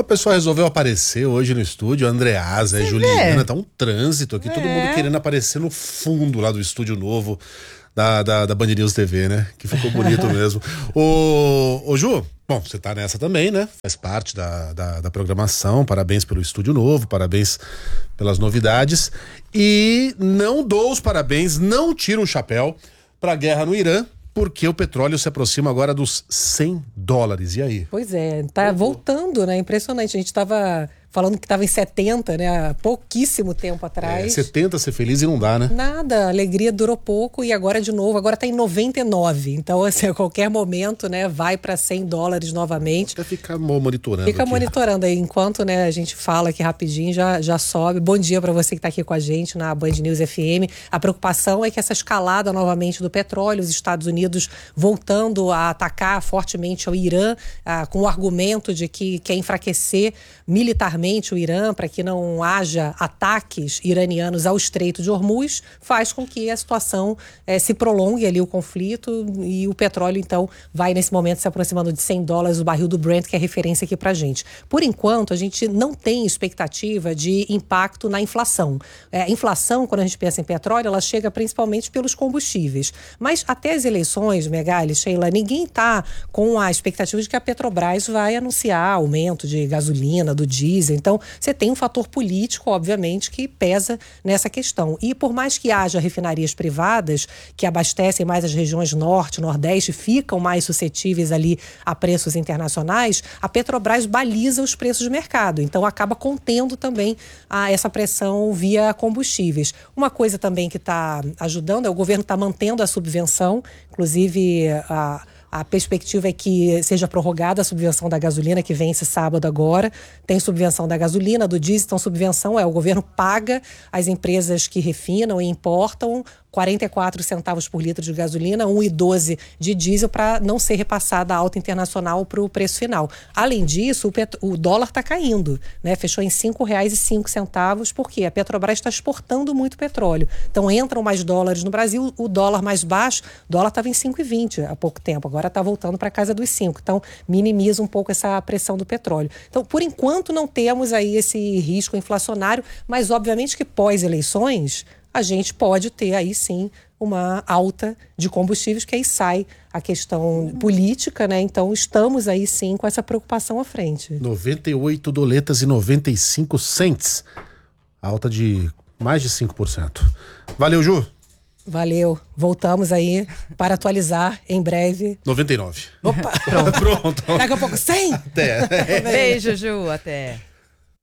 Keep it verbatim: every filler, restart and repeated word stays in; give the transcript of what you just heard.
pessoa resolveu aparecer hoje no estúdio, a Andreasa, a Juliana, tá um trânsito aqui, é. todo mundo querendo aparecer no fundo lá do estúdio novo da, da, da Band News T V, né? Que ficou bonito mesmo. Ô, ô Ju, bom, você tá nessa também, né? Faz parte da, da, da programação, parabéns pelo estúdio novo, parabéns pelas novidades. E não dou os parabéns, não tiro o chapéu pra guerra no Irã, porque o petróleo se aproxima agora dos cem dólares. E aí? Pois é, tá uhum. voltando, né? Impressionante. A gente tava falando que estava em setenta, né? Há pouquíssimo tempo atrás. É, setenta ser feliz e não dá, né? Nada, a alegria durou pouco e agora de novo, agora está em noventa e nove. Então, assim, a qualquer momento, né, vai para cem dólares novamente. Até ficar monitorando. Fica aqui. monitorando aí, enquanto, né, a gente fala aqui rapidinho, já, já sobe. Bom dia para você que está aqui com a gente na Band News F M. A preocupação é que essa escalada novamente do petróleo, os Estados Unidos voltando a atacar fortemente o Irã, ah, com o argumento de que quer enfraquecer militarmente o Irã, para que não haja ataques iranianos ao Estreito de Hormuz, faz com que a situação eh, se prolongue ali, o conflito, e o petróleo, então, vai nesse momento se aproximando de cem dólares o barril do Brent, que é referência aqui pra gente. Por enquanto, a gente não tem expectativa de impacto na inflação. É, a inflação, quando a gente pensa em petróleo, ela chega principalmente pelos combustíveis. Mas até as eleições, Megali, Sheila, ninguém está com a expectativa de que a Petrobras vai anunciar aumento de gasolina, do diesel. Então, você tem um fator político, obviamente, que pesa nessa questão. E por mais que haja refinarias privadas que abastecem mais as regiões norte, nordeste, ficam mais suscetíveis ali a preços internacionais, a Petrobras baliza os preços de mercado. Então, acaba contendo também a, essa pressão via combustíveis. Uma coisa também que está ajudando é o governo está mantendo a subvenção, inclusive a A perspectiva é que seja prorrogada a subvenção da gasolina, que vence sábado agora. Tem subvenção da gasolina, do diesel. Então, subvenção é o governo paga as empresas que refinam e importam quarenta e quatro centavos por litro de gasolina, um real e doze de diesel, para não ser repassada a alta internacional para o preço final. Além disso, o, pet... o dólar está caindo, né? Fechou em cinco reais e cinco centavos, porque a Petrobras está exportando muito petróleo. Então, entram mais dólares no Brasil, o dólar mais baixo, o dólar estava em cinco reais e vinte centavos há pouco tempo, agora está voltando para a casa dos cinco. Então, minimiza um pouco essa pressão do petróleo. Então, por enquanto, não temos aí esse risco inflacionário, mas obviamente que pós-eleições a gente pode ter aí sim uma alta de combustíveis, que aí sai a questão política, né? Então estamos aí sim com essa preocupação à frente. noventa e oito doletas e noventa e cinco cents. Alta de mais de cinco por cento. Valeu, Ju. Valeu. Voltamos aí para atualizar em breve. noventa e nove. Opa! Pronto. Pronto. Daqui a pouco cem? Até. Beijo, Ju. Até.